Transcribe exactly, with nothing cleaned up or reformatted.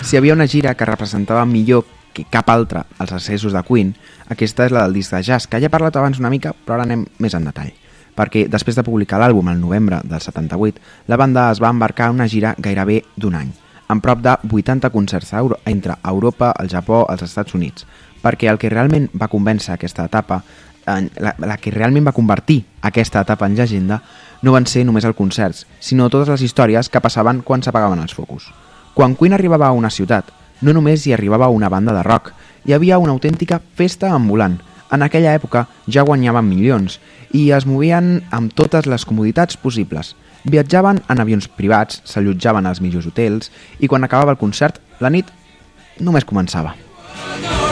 Si hi havia una gira que representava millor que cap altra els accessos de Queen, aquesta és la del disc de jazz, que ja he parlat abans una mica, però ara anem més en detall. Perquè després de publicar l'àlbum el novembre del setanta-vuit, la banda es va embarcar en una gira gairebé d'un any, amb prop de vuitanta concerts entre Europa, el Japó i els Estats Units, perquè el que realment va convèncer aquesta etapa, la, la que realment va convertir aquesta etapa en llegenda, no van ser només els concerts, sinó totes les històries que passaven quan s'apagaven els focus. Quan Queen arribava a una ciutat, no només hi arribava una banda de rock, hi havia una autèntica festa ambulant. En aquella època ja guanyaven milions i es movien amb totes les comoditats possibles. Viatjaven en avions privats, s'allotjaven als millors hotels i quan acabava el concert, la nit només començava.